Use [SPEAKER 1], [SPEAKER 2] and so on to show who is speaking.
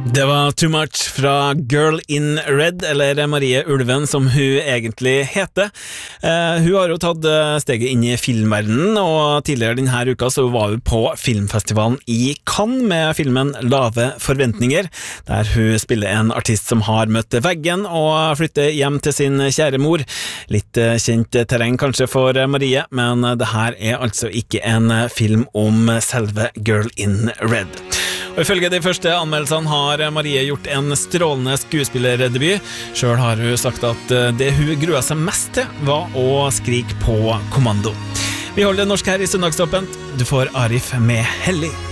[SPEAKER 1] Det var Too Much fra Girl in Red, eller Marie Ulven som hun egentlig heter. Hun har jo tatt steget inn i filmverdenen, og tidligere denne uka så var hun på filmfestivalen i Cannes med filmen Lave forventninger, der hun spiller en artist som har møtt veggen og flytter hjem til sin kjære mor. Litt kjent terreng kanskje for Marie, men det her er altså ikke en film om selve Girl in Red. Og ifølge de første anmeldelsene har Marie gjort en strålende skuespillerdebut. Selv har hun sagt at det hun gruer seg mest til var å skrike på kommando. Vi holder norsk her i Søndagsåpent. Du får Arif med Hellig.